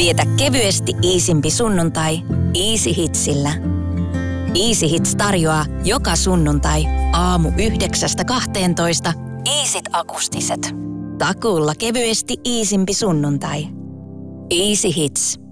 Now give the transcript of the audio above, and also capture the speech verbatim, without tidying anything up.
Vietä kevyesti iisimpi sunnuntai Easy Hitsillä. Easy Hits tarjoaa joka sunnuntai aamu yhdeksästä kahteentoista Easyt akustiset. Takuulla kevyesti iisimpi sunnuntai. Easy Hits.